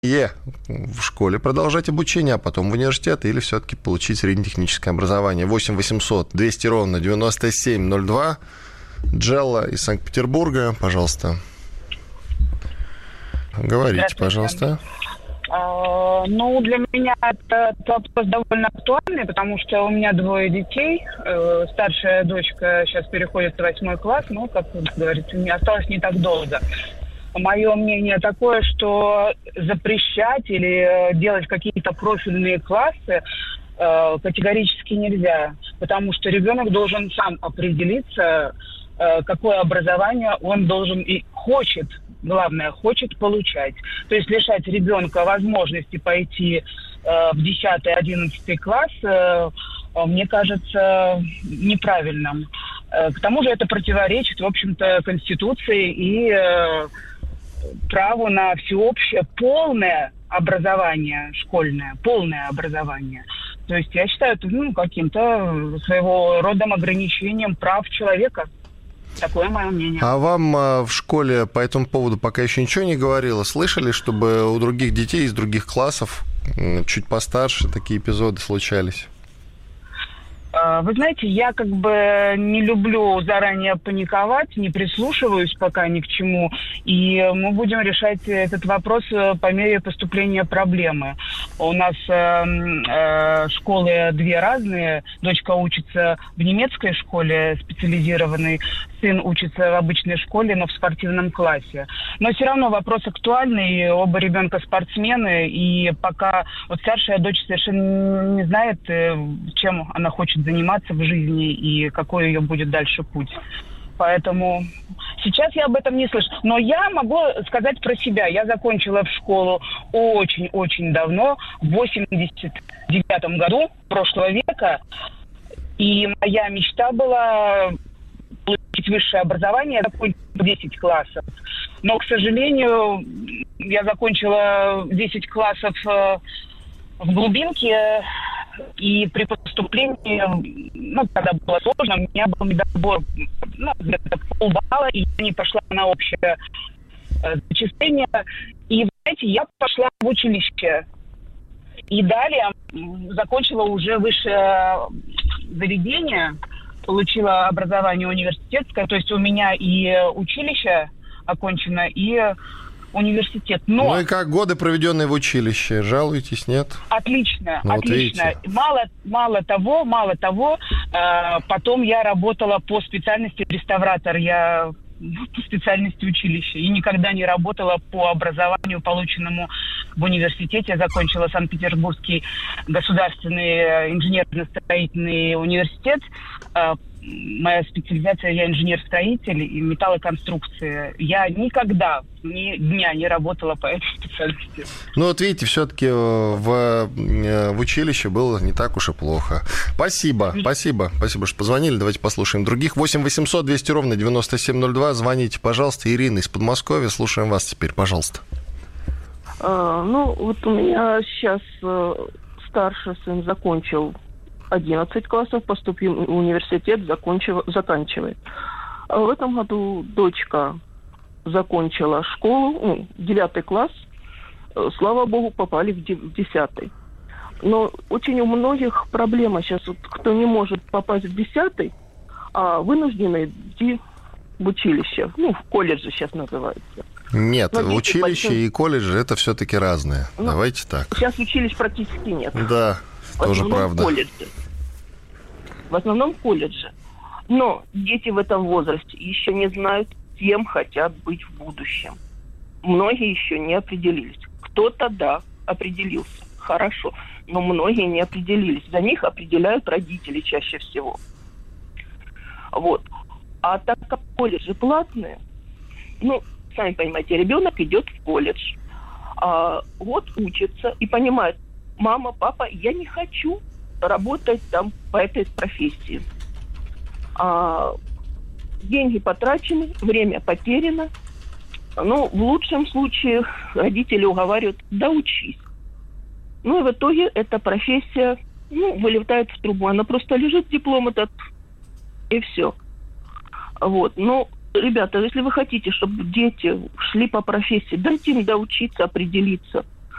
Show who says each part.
Speaker 1: в школе продолжать обучение, а потом в университет или все-таки получить среднетехническое образование. 8 800 200 ровно 9702. Джелла из Санкт-Петербурга, пожалуйста. Говорите, пожалуйста.
Speaker 2: Ну, для меня этот вопрос довольно актуальный, потому что у меня 2 детей. Старшая дочка сейчас переходит в 8 класс, но, как говорится, мне осталось не так долго. Мое мнение такое, что запрещать или делать какие-то профильные классы категорически нельзя, потому что ребенок должен сам определиться, какое образование он должен и хочет, главное, хочет получать. То есть лишать ребенка возможности пойти в 10-11 класс, мне кажется, неправильным. К тому же это противоречит, в общем-то, Конституции и праву на всеобщее полное образование школьное, полное образование. То есть я считаю это каким-то своего рода ограничением прав человека. Такое мое мнение.
Speaker 1: А вам в школе по этому поводу пока еще ничего не говорило? Слышали, чтобы у других детей из других классов, чуть постарше, такие эпизоды случались?
Speaker 2: Вы знаете, я как бы не люблю заранее паниковать, не прислушиваюсь пока ни к чему, и мы будем решать этот вопрос по мере поступления проблемы. У нас школы 2 разные. Дочка учится в немецкой школе специализированной, сын учится в обычной школе, но в спортивном классе. Но все равно вопрос актуальный, оба ребенка спортсмены, и пока вот старшая дочь совершенно не знает, чем она хочет заниматься в жизни и какой ее будет дальше путь. Поэтому сейчас я об этом не слышу. Но я могу сказать про себя. Я закончила в школу очень-очень давно, в 89 году прошлого века. И моя мечта была получить высшее образование, закончить 10 классов. Но, к сожалению, я закончила 10 классов в глубинке, и при поступлении, когда было сложно, у меня был недобор, где-то полбалла, и я не пошла на общее зачисление. И, знаете, я пошла в училище. И далее закончила уже высшее заведение, получила образование университетское, то есть у меня и училище окончено, и университет. Но...
Speaker 1: Ну и как годы, проведенные в училище? Жалуетесь, нет?
Speaker 2: Отлично,
Speaker 1: ну,
Speaker 2: отлично. Мало того, потом я работала по специальности реставратор. Я по специальности училища. И никогда не работала по образованию, полученному в университете. Я закончила Санкт-Петербургский государственный инженерно-строительный университет. Моя специализация, я инженер-строитель и металлоконструкции. Я никогда ни дня не работала по этой специальности.
Speaker 1: Ну, вот видите, все-таки в училище было не так уж и плохо. Спасибо, что позвонили. Давайте послушаем других. 8 800 200 ровно 9702. Звоните, пожалуйста. Ирина из Подмосковья. Слушаем вас теперь, пожалуйста.
Speaker 3: Вот у меня сейчас старший сын закончил 11 классов, поступил в университет, заканчивает. А в этом году дочка закончила школу, 9 класс, слава богу, попали в 10. Но очень у многих проблема сейчас, кто не может попасть в 10, а вынуждены идти в училище, в колледже сейчас называется.
Speaker 1: Нет, училище и колледжи это все-таки разное. Давайте так.
Speaker 3: Сейчас училищ практически нет.
Speaker 1: Да, тоже правда.
Speaker 3: В основном колледже. Но дети в этом возрасте еще не знают, кем хотят быть в будущем. Многие еще не определились. Кто-то, да, определился. Хорошо. Но многие не определились. За них определяют родители чаще всего. Вот. А так как колледжи платные, сами понимаете, ребенок идет в колледж. Учится и понимает: мама, папа, я не хочу работать там по этой профессии. Деньги потрачены, время потеряно. В лучшем случае родители уговаривают: да учись. И в итоге эта профессия вылетает в трубу. Она просто лежит, диплом этот, и все. Вот. Ребята, если вы хотите, чтобы дети шли по профессии, дайте им доучиться, определиться.